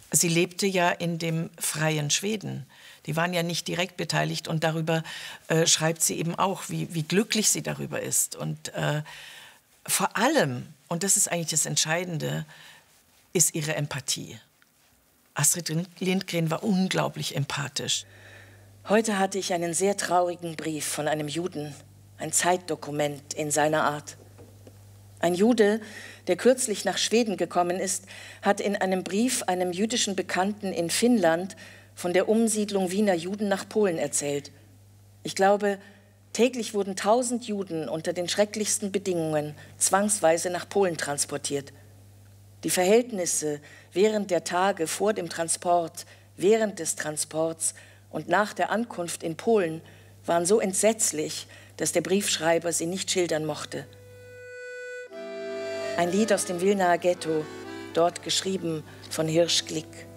sie lebte ja in dem freien Schweden. Die waren ja nicht direkt beteiligt und darüber schreibt sie eben auch, wie glücklich sie darüber ist. Und vor allem, und das ist eigentlich das Entscheidende, ist ihre Empathie. Astrid Lindgren war unglaublich empathisch. Heute hatte ich einen sehr traurigen Brief von einem Juden, ein Zeitdokument in seiner Art. Ein Jude, der kürzlich nach Schweden gekommen ist, hat in einem Brief einem jüdischen Bekannten in Finnland von der Umsiedlung Wiener Juden nach Polen erzählt. Ich glaube, täglich wurden 1000 Juden unter den schrecklichsten Bedingungen zwangsweise nach Polen transportiert. Die Verhältnisse während der Tage vor dem Transport, während des Transports und nach der Ankunft in Polen waren so entsetzlich, dass der Briefschreiber sie nicht schildern mochte. Ein Lied aus dem Wilnaer Ghetto, dort geschrieben von Hirsch Glick.